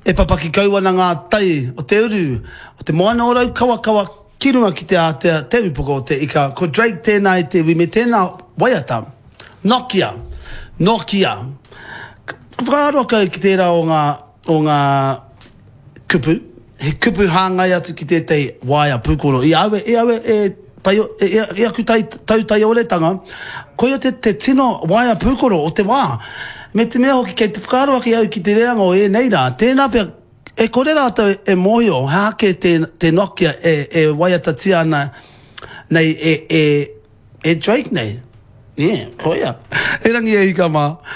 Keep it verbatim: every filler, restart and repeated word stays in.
e papaki kaua na ngā tai o te uru, o te moana o rau kawa kawa kirunga ki te a te, te upoko o te ika. Ko Drake tēnā i te wime tēnā waiata. Nokia. Nokia. Whakaroka ki tērā o ngā, o ngā kupu. He kupu hāngai atu ki tētai waia pūkoro. I awe, i awe, e, tai, e, e, e aku tai, tau tai oretanga. Koia te, te tino waia pūkoro o te wā. Me te mea hoki kei te whakaroa ki au ki te reanga o e nei rā. Tēnā pia, e kore rātou e mohio, hake te, te Nokia e, e waiata tia ana nei e, e, e Drake nei. Yeah, koia. E rangi e hika mā.